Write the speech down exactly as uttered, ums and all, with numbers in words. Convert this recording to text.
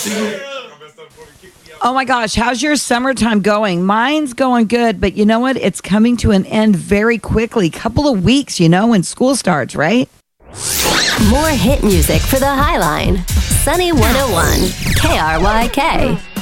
Oh my gosh, how's your summertime going? Mine's going good, but you know what? It's coming to an end very quickly. Couple of weeks, you know, when school starts, right? More hit music for the Highline. Sunny one oh one, K R Y K.